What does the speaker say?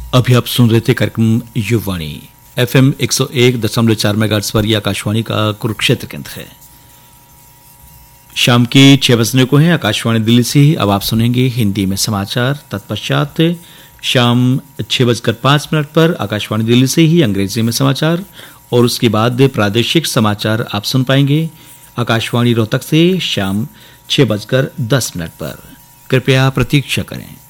अभी आप सुन रहे थे कार्यक्रम युवाणी FM 101.4 मेगाहर्ट्ज पर यह आकाशवाणी का कुरुक्षेत्र केंद्र है। शाम के 6 बजने को है आकाशवाणी दिल्ली से। अब आप सुनेंगे हिंदी में समाचार। तत्पश्चात शाम 6:05 पर आकाशवाणी दिल्ली से ही अंग्रेजी में समाचार और उसके बाद प्रादेशिक समाचार आप सुन पाएंगे आकाशवाणी रोहतक से शाम 6:10 पर। कृपया प्रतीक्षा करें।